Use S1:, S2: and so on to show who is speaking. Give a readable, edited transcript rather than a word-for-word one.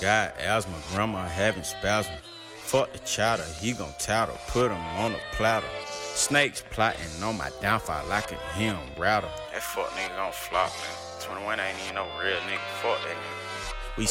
S1: got asthma, grandma having spasm. Fuck the chatter, he gon' tattle, put him on a platter. Snakes plotting on my downfall, I can hear him rattle. That fuck nigga gon' flop, man. 21 ain't even no real nigga, fuck that nigga.